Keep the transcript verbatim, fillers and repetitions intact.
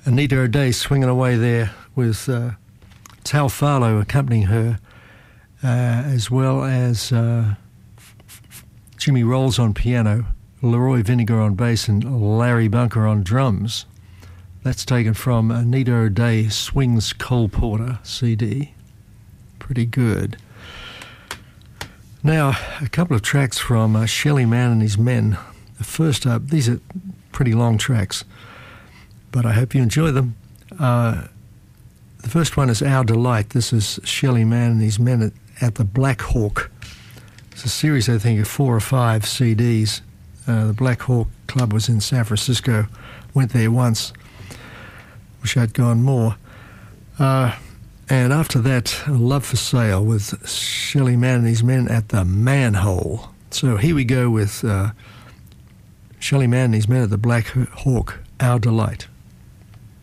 Anita O'Day swinging away there with uh, Tal Farlow accompanying her, uh, as well as uh, Jimmy Rolls on piano, Leroy Vinegar on bass, and Larry Bunker on drums. That's taken from Anita O'Day Swings Cole Porter C D. Pretty good. Now, a couple of tracks from uh, Shelly Manne and His Men. First up, these are pretty long tracks, but I hope you enjoy them. Uh, the first one is Our Delight. This is Shelly Manne and His Men at, at the Black Hawk. It's a series, I think, of four or five C Ds. Uh, the Black Hawk Club was in San Francisco. Went there once. Wish I'd gone more. Uh, and after that, Love for Sale with Shelly Manne and His Men at the Manhole. So here we go with uh, Shelly Manne and His Men at the Black Hawk, Our Delight.